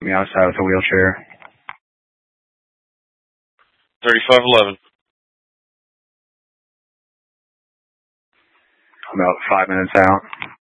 me outside with a wheelchair. 3511. About 5 minutes out.